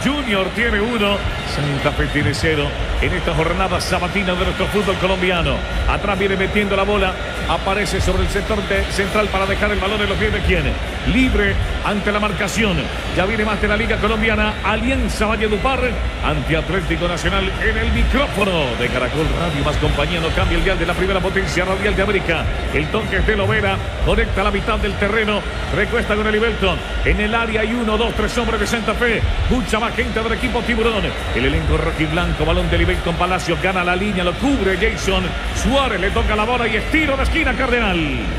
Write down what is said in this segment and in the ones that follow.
Junior tiene 1, Santa Fe tiene 0 en esta jornada sabatina de nuestro fútbol colombiano. Atrás viene metiendo la bola, aparece sobre el sector central para dejar el balón en los pies de quién. Libre ante la marcación. Ya viene más de la Liga Colombiana. Alianza Valledupar ante Atlético Nacional en el micrófono de Caracol Radio más compañía. No cambia el dial de la primera potencia radial de América. El toque es de Lovera, conecta la mitad del terreno, recuesta con el Ibelton. En el área hay 1, 2, 3 hombres de Santa Fe. Mucha más gente del equipo Tiburón. El elenco rojiblanco, balón del Ibelton. Palacio gana la línea, lo cubre Jason Suárez, le toca la bola y es tiro de esquina Cardenal.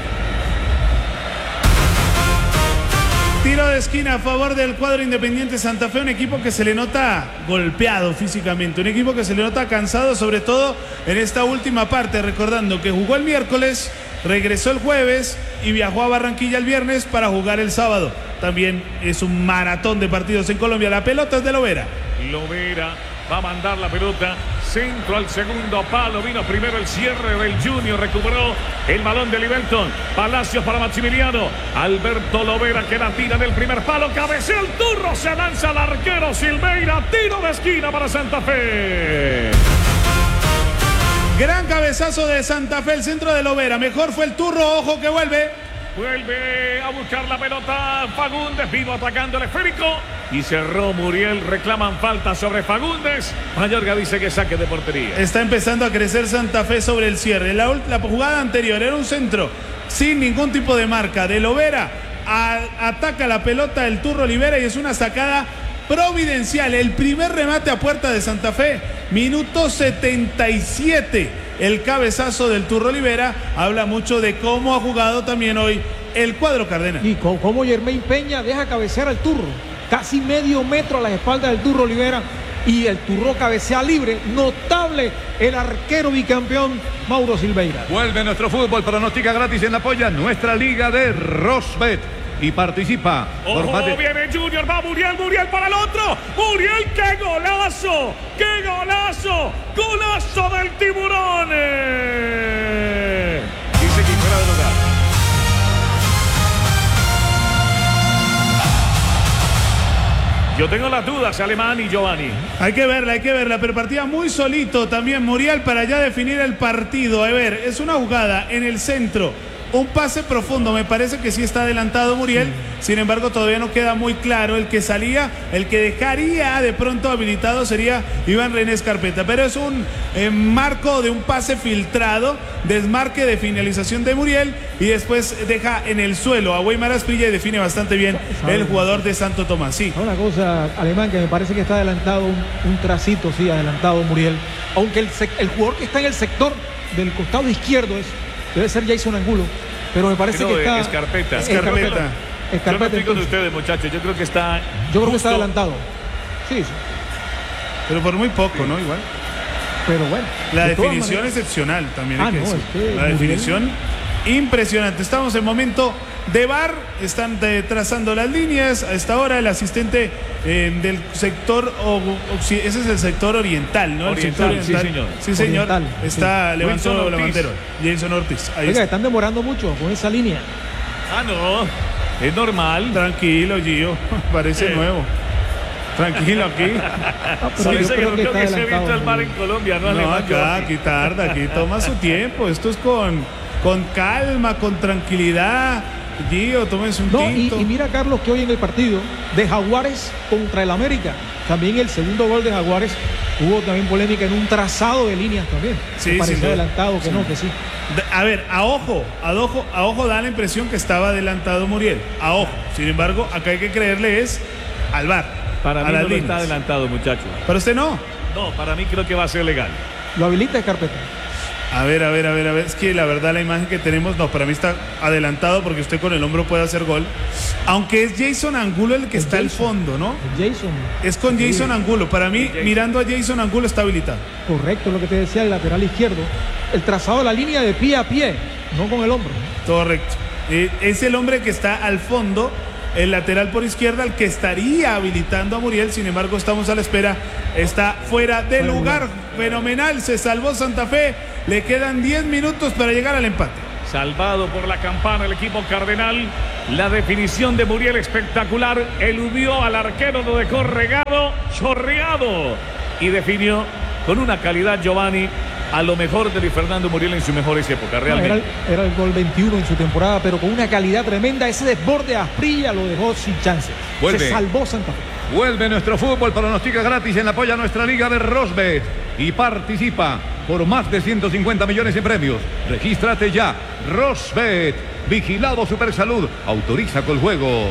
Tiro de esquina a favor del cuadro Independiente Santa Fe, un equipo que se le nota golpeado físicamente, un equipo que se le nota cansado, sobre todo en esta última parte, recordando que jugó el miércoles, regresó el jueves y viajó a Barranquilla el viernes para jugar el sábado. También es un maratón de partidos en Colombia. La pelota es de Lovera. Lovera va a mandar la pelota, centro al segundo palo, vino primero el cierre del Junior, recuperó el balón de Ibelton, Palacios para Maximiliano, Alberto Lovera que la tira del primer palo, cabecea el turno, se lanza el arquero Silveira, tiro de esquina para Santa Fe. Gran cabezazo de Santa Fe, el centro de Lovera, mejor fue el turno, ojo que vuelve a buscar la pelota Fagundes, vino atacando el esférico y cerró Muriel, reclaman falta sobre Fagundes. Mayorga dice que saque de portería. Está empezando a crecer Santa Fe sobre el cierre. La jugada anterior era un centro sin ningún tipo de marca de Lovera, ataca la pelota el Turro Olivera y es una sacada providencial, el primer remate a puerta de Santa Fe, minuto 77. El cabezazo del Turro Olivera habla mucho de cómo ha jugado también hoy el cuadro cardenal. Y cómo Jermaine Peña deja cabecear al Turro, casi medio metro a la espalda del Turro Olivera, y el Turro cabecea libre. Notable el arquero bicampeón Mauro Silveira. Vuelve nuestro fútbol, pronostica gratis en la polla nuestra liga de Rosbet y participa. Ojo, viene Junior, va Muriel para el otro. Muriel, qué golazo, golazo del Tiburón. Dice que fuera de lugar. Yo tengo las dudas, Alemán y Giovanni. Hay que verla, pero partía muy solito también Muriel para ya definir el partido. A ver, es una jugada en el centro, un pase profundo, me parece que sí está adelantado Muriel, sin embargo todavía no queda muy claro. El que salía, el que dejaría de pronto habilitado sería Iván René Escarpeta, pero es un marco de un pase filtrado, desmarque de finalización de Muriel y después deja en el suelo a Weimar Asprilla y define bastante bien el jugador de Santo Tomás. Sí. Una cosa, Alemán, que me parece que está adelantado un tracito, sí, adelantado Muriel, aunque el jugador que está en el sector del costado izquierdo debe ser Jason Angulo, pero me parece que está Escarpeta. Escarpeta. Yo no estoy con ustedes, muchachos. Yo creo que está adelantado. Sí. Pero por muy poco, ¿no? Igual. Pero bueno. La definición excepcional también. La definición impresionante. Estamos en momento de VAR, están trazando las líneas. A esta hora el asistente del sector, ese es el sector oriental, ¿no? Oriental, el sector oriental. Sí, señor. Oriental, está levantando la bandera. Jason Ortiz. Oiga, están demorando mucho con esa línea. No, es normal. Tranquilo, Gio, parece nuevo. Tranquilo aquí. Parece que no creo que se ha visto el mar en Colombia, ¿no? No, aquí tarda, aquí toma su tiempo. Esto es con calma, con tranquilidad. Gio, tómese un tinto. Y mira, Carlos, que hoy en el partido de Jaguares contra el América, también el segundo gol de Jaguares, hubo también polémica en un trazado de líneas también. Sí, parecía adelantado, que no, que sí. A ver, a ojo da la impresión que estaba adelantado Muriel. A ojo. Sin embargo, acá hay que creerle es al VAR. Para mí no está adelantado, muchachos. ¿Para usted no? No, para mí creo que va a ser legal. Lo habilita Escarpeta. A ver, es que la verdad la imagen que tenemos, no, para mí está adelantado porque usted con el hombro puede hacer gol. Aunque es Jason Angulo el que está al fondo, ¿no? Jason. Es con Jason Angulo. Para mí, mirando a Jason Angulo está habilitado. Correcto, lo que te decía el lateral izquierdo. El trazado de la línea de pie a pie, no con el hombro. Correcto. Es el hombre que está al fondo, el lateral por izquierda, el que estaría habilitando a Muriel. Sin embargo, estamos a la espera. Está fuera de lugar. Fenomenal, se salvó Santa Fe. Le quedan 10 minutos para llegar al empate. Salvado por la campana el equipo cardenal. La definición de Muriel espectacular. Eludió al arquero, lo dejó regado. chorreado. Y definió con una calidad, Giovanni, a lo mejor de Luis Fernando Muriel en sus mejores épocas, realmente. Era el gol 21 en su temporada, pero con una calidad tremenda. Ese desborde a Asprilla lo dejó sin chance. Vuelve. Se salvó Santa Fe. Vuelve nuestro fútbol, pronostica gratis en la apoya nuestra liga de Rosbet y participa por más de 150 millones en premios. Regístrate ya. Rosbet, vigilado Supersalud, autoriza con juegos.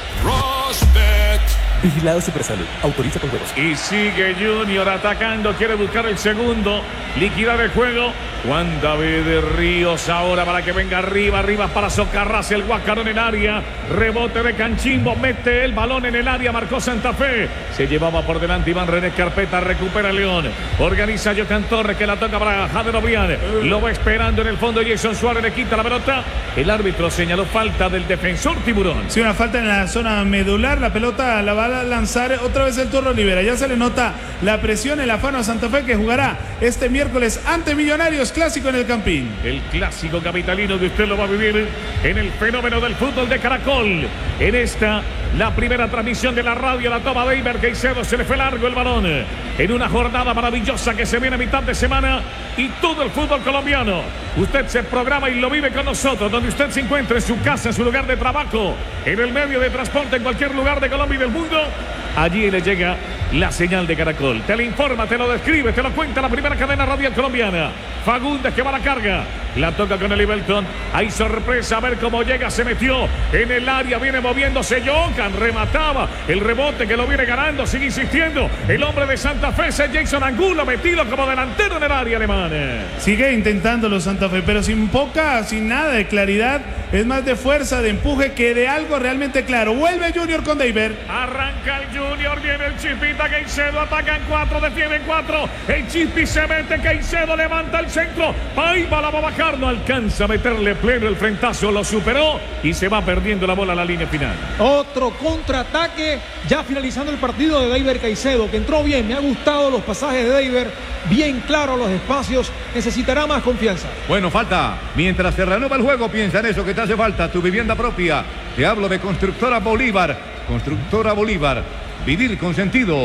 Rosbet. Vigilado Supersalud, autoriza con juegos. Y sigue Junior atacando, quiere buscar el segundo, liquidar el juego. Juan David Ríos ahora para que venga arriba para socarrarse el Guacarón en el área. Rebote de Canchimbo, mete el balón en el área, marcó Santa Fe. Se llevaba por delante Iván René Carpeta, recupera León. Organiza Jocan Torres que la toca para Jader Obrián. Lo va esperando en el fondo Jason Suárez, le quita la pelota. El árbitro señaló falta del defensor Tiburón. Sí, una falta en la zona medular, la pelota la va a lanzar otra vez el Turro Olivera. Ya se le nota la presión, el afano a Santa Fe que jugará este miércoles ante Millonarios, clásico en el Campín. El clásico capitalino que usted lo va a vivir en el fenómeno del fútbol de Caracol. En esta, la primera transmisión de la radio, la toma de Iber Caicedo, se le fue largo el balón. En una jornada maravillosa que se viene a mitad de semana y todo el fútbol colombiano. Usted se programa y lo vive con nosotros, donde usted se encuentre, en su casa, en su lugar de trabajo, en el medio de transporte, en cualquier lugar de Colombia y del mundo. Allí le llega la señal de Caracol. Te lo informa, te lo describe, te lo cuenta la primera cadena radial colombiana. Fagundes que va a la carga. La toca con el Ibelton. Hay sorpresa, a ver cómo llega. Se metió en el área, viene moviéndose Jocan. Remataba el rebote que lo viene ganando. Sigue insistiendo. El hombre de Santa Fe es Jason Angulo, metido como delantero en el área alemana. Sigue intentándolo Santa Fe, pero sin nada de claridad. Es más de fuerza, de empuje que de algo realmente claro. Vuelve Junior con Deiber. Arranca el Junior, viene el Chispita Caicedo, atacan 4, defienden 4. El Chispi se mete, Caicedo levanta el centro. Ahí va, la va a bajar, no alcanza a meterle pleno el frentazo, lo superó y se va perdiendo la bola a la línea final. Otro contraataque, ya finalizando el partido de Deiber Caicedo, que entró bien. Me ha gustado los pasajes de Deiber, bien claro los espacios, necesitará más confianza. Bueno, falta. Mientras se reanuda el juego, piensa en eso que te hace falta, tu vivienda propia. Te hablo de Constructora Bolívar. Constructora Bolívar, vivir con sentido.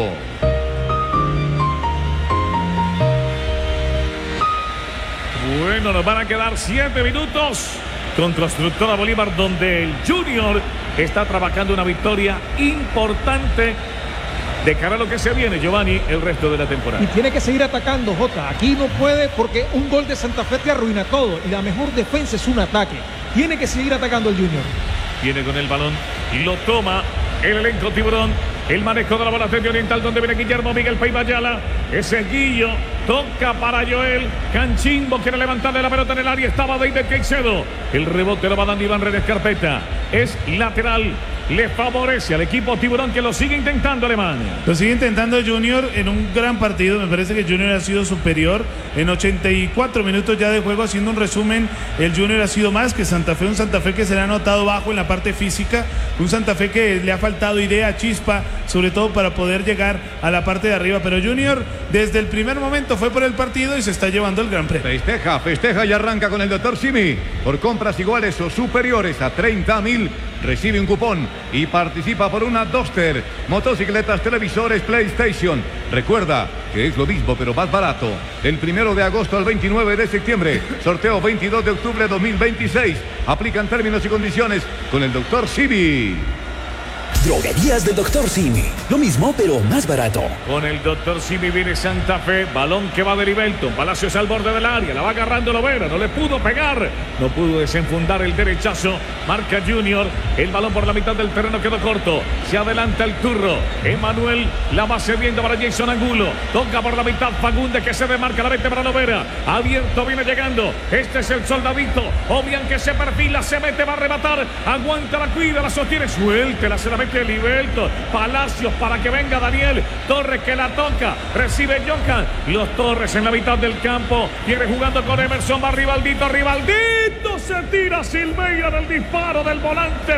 Bueno, nos van a quedar 7 minutos con Constructora Bolívar, donde el Junior está trabajando una victoria importante de cara a lo que se viene, Giovanni, el resto de la temporada. Y tiene que seguir atacando, Jota. Aquí no puede, porque un gol de Santa Fe te arruina todo. Y la mejor defensa es un ataque. Tiene que seguir atacando el Junior. Viene con el balón y lo toma el elenco Tiburón. El manejo de la bola frente oriental, donde viene Guillermo Miguel Paiva Ayala. Ese Guillo toca para Joel. Canchimbo quiere levantarle la pelota en el área. Estaba Deiber Caicedo. El rebote lo va dando Iván René Carpeta. Es lateral. Le favorece al equipo Tiburón, que lo sigue intentando, Alemania. Lo sigue intentando Junior en un gran partido. Me parece que Junior ha sido superior. En 84 minutos ya de juego, haciendo un resumen, el Junior ha sido más que Santa Fe. Un Santa Fe que se le ha notado bajo en la parte física. Un Santa Fe que le ha faltado idea, chispa, sobre todo para poder llegar a la parte de arriba. Pero Junior desde el primer momento fue por el partido y se está llevando el gran premio. Festeja y arranca con el Dr. Simi. Por compras iguales o superiores a 30.000, recibe un cupón y participa por una Duster, motocicletas, televisores, PlayStation. Recuerda que es lo mismo pero más barato. Del 1 de agosto al 29 de septiembre. Sorteo 22 de octubre de 2026. Aplican términos y condiciones con el Dr. Simi. Droguerías del Dr. Simi. Lo mismo, pero más barato. Con el Dr. Simi viene Santa Fe. Balón que va de Ibelton. Palacios al borde del área. La va agarrando Lovera. No le pudo pegar. No pudo desenfundar el derechazo. Marca Junior. El balón por la mitad del terreno quedó corto. Se adelanta el Turro. Emanuel la va cediendo para Jason Angulo. Toca por la mitad Fagundes, que se demarca, la mete para Lovera. Abierto, viene llegando. Este es el soldadito. Obian que se perfila, se mete, va a rematar. Aguanta, la cuida, la sostiene. Suéltela, se la mete el Ibelton. Palacios para que venga Daniel Torres, que la toca. Recibe Jocan. Los Torres en la mitad del campo. Viene jugando con Emerson. Va Rivaldito. Rivaldito se tira Silveira del disparo del volante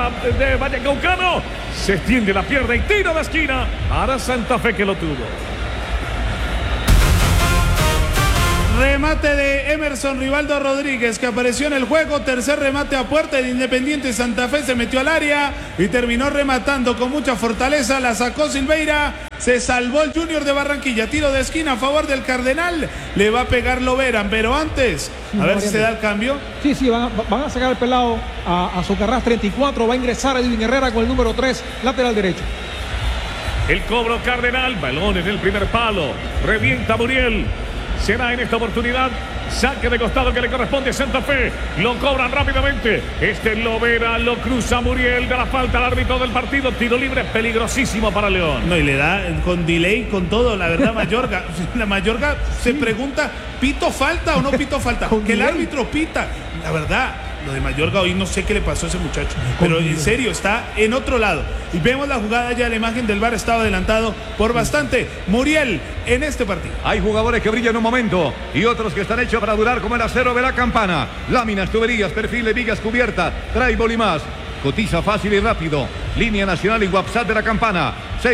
de Vallecaucano. Se extiende la pierna y tira de esquina. Ahora Santa Fe que lo tuvo. Remate de Emerson Rivaldo Rodríguez, que apareció en el juego. Tercer remate a puerta de Independiente Santa Fe. Se metió al área y terminó rematando con mucha fortaleza. La sacó Silveira. Se salvó el Junior de Barranquilla. Tiro de esquina a favor del Cardenal. Le va a pegar Loberan, pero antes, a ver si se da el cambio. Sí, van a sacar el pelado a Socarrás 34. Va a ingresar Edwin Herrera con el número 3, lateral derecho. El cobro Cardenal, balón en el primer palo. Revienta Muriel. Será en esta oportunidad saque de costado que le corresponde a Santa Fe. Lo cobran rápidamente. Lovera lo cruza Muriel, de la falta al árbitro del partido. Tiro libre peligrosísimo para León. No, y le da con delay, con todo, la verdad, Mayorga. La Mayorga se pregunta, ¿pito falta o no pito falta? Que el árbitro pita. La verdad, lo de Mayorga hoy no sé qué le pasó a ese muchacho, pero en serio está en otro lado. Y vemos la jugada ya, la imagen del VAR estaba adelantado por bastante. Muriel en este partido. Hay jugadores que brillan un momento y otros que están hechos para durar, como el acero de la Campana. Láminas, tuberías, perfiles, vigas, cubierta, traibol y más. Cotiza fácil y rápido. Línea nacional y WhatsApp de la Campana.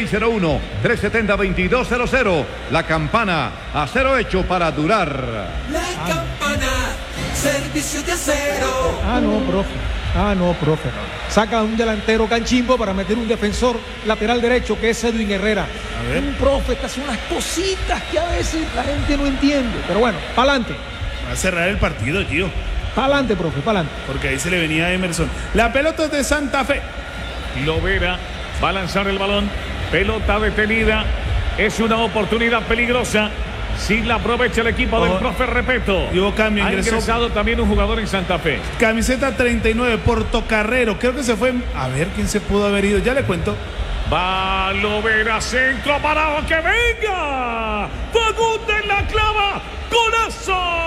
601-370-2200. La Campana, acero hecho para durar. La Campana, servicio de acero. No, profe. Saca un delantero canchimbo para meter un defensor lateral derecho, que es Edwin Herrera. A ver. Un profe, estas son unas cositas que a veces la gente no entiende. Pero bueno, pa'lante. Va a cerrar el partido, Gio. Pa'lante, profe, pa'lante. Porque ahí se le venía a Emerson. La pelota es de Santa Fe. Lovera va a lanzar el balón. Pelota detenida. Es una oportunidad peligrosa. Si la aprovecha el equipo del profe Repeto. Y hubo cambio, ha ingresado también un jugador en Santa Fe. Camiseta 39, Portocarrero. Creo que se fue. A ver quién se pudo haber ido. Ya le cuento. Va Lovera, centro parado, que venga. Fagundes la clava. ¡Golazo!